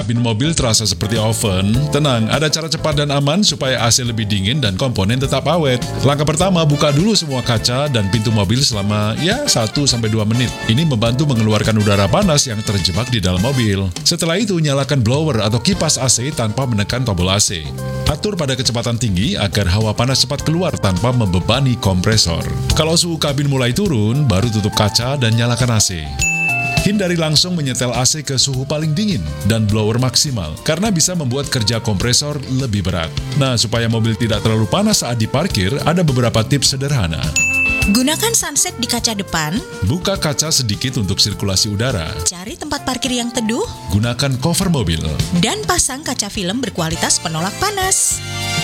kabin mobil terasa seperti oven? Tenang, ada cara cepat dan aman supaya AC lebih dingin dan komponen tetap awet. Langkah pertama, buka dulu semua kaca dan pintu mobil selama 1-2 menit. Ini membantu mengeluarkan udara panas yang terjebak di dalam mobil. Setelah itu, nyalakan blower atau kipas AC tanpa menekan tombol AC. Atur pada kecepatan tinggi agar hawa panas cepat keluar tanpa membebani kompresor. Kalau suhu kabin mulai turun, baru tutup kaca dan nyalakan AC. Hindari langsung menyetel AC ke suhu paling dingin dan blower maksimal, karena bisa membuat kerja kompresor lebih berat. Nah, supaya mobil tidak terlalu panas saat diparkir, ada beberapa tips sederhana. Gunakan sunset di kaca depan. Buka kaca sedikit untuk sirkulasi udara. Cari tempat parkir yang teduh. Gunakan cover mobil. Dan pasang kaca film berkualitas penolak panas.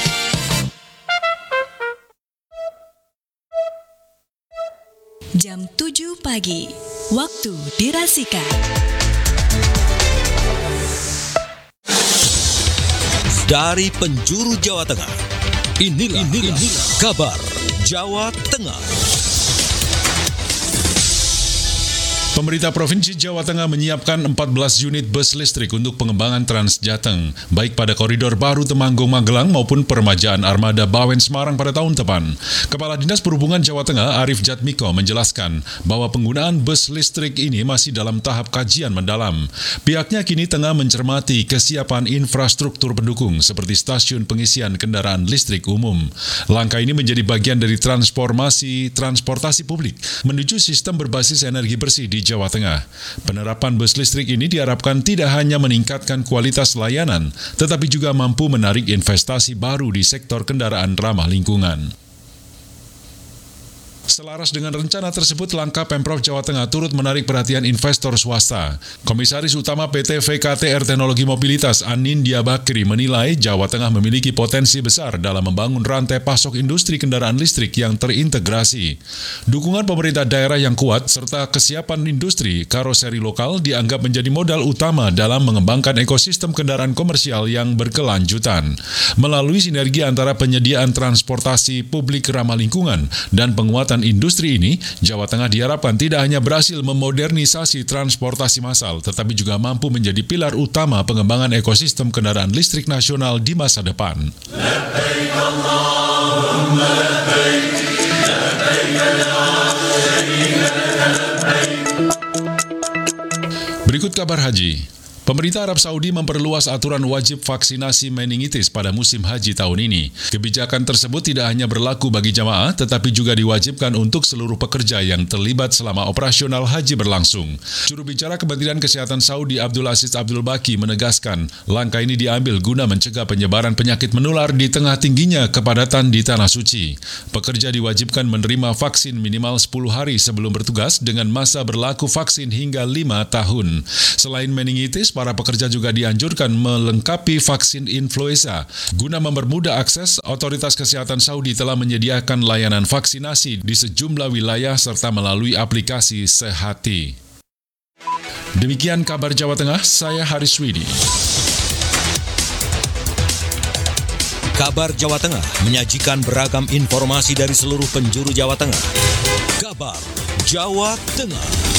Jam 7 pagi, waktu dirasika. Dari penjuru Jawa Tengah, inilah kabar Jawa Tengah. Pemerintah Provinsi Jawa Tengah menyiapkan 14 unit bus listrik untuk pengembangan Trans Jateng, baik pada koridor baru Temanggung-Magelang maupun peremajaan armada Bawen-Semarang pada tahun depan. Kepala Dinas Perhubungan Jawa Tengah, Arif Jatmiko, menjelaskan bahwa penggunaan bus listrik ini masih dalam tahap kajian mendalam. Pihaknya kini tengah mencermati kesiapan infrastruktur pendukung seperti stasiun pengisian kendaraan listrik umum. Langkah ini menjadi bagian dari transformasi transportasi publik menuju sistem berbasis energi bersih di Jawa Tengah. Penerapan bus listrik ini diharapkan tidak hanya meningkatkan kualitas layanan, tetapi juga mampu menarik investasi baru di sektor kendaraan ramah lingkungan. Selaras dengan rencana tersebut, langkah Pemprov Jawa Tengah turut menarik perhatian investor swasta. Komisaris Utama PT VKTR Teknologi Mobilitas Anindya Bakri menilai Jawa Tengah memiliki potensi besar dalam membangun rantai pasok industri kendaraan listrik yang terintegrasi. Dukungan pemerintah daerah yang kuat serta kesiapan industri karoseri lokal dianggap menjadi modal utama dalam mengembangkan ekosistem kendaraan komersial yang berkelanjutan. Melalui sinergi antara penyediaan transportasi publik ramah lingkungan dan penguatan industri ini, Jawa Tengah diharapkan tidak hanya berhasil memodernisasi transportasi massal, tetapi juga mampu menjadi pilar utama pengembangan ekosistem kendaraan listrik nasional di masa depan. Berikut kabar haji. Pemerintah Arab Saudi memperluas aturan wajib vaksinasi meningitis pada musim haji tahun ini. Kebijakan tersebut tidak hanya berlaku bagi jamaah, tetapi juga diwajibkan untuk seluruh pekerja yang terlibat selama operasional haji berlangsung. Juru bicara Kementerian Kesehatan Saudi Abdul Aziz Abdul Baqi menegaskan, langkah ini diambil guna mencegah penyebaran penyakit menular di tengah tingginya kepadatan di Tanah Suci. Pekerja diwajibkan menerima vaksin minimal 10 hari sebelum bertugas dengan masa berlaku vaksin hingga 5 tahun. Selain meningitis, para pekerja juga dianjurkan melengkapi vaksin influenza. Guna mempermudah akses, otoritas kesehatan Saudi telah menyediakan layanan vaksinasi di sejumlah wilayah serta melalui aplikasi Sehati. Demikian kabar Jawa Tengah, saya Haris Widi. Kabar Jawa Tengah menyajikan beragam informasi dari seluruh penjuru Jawa Tengah. Kabar Jawa Tengah.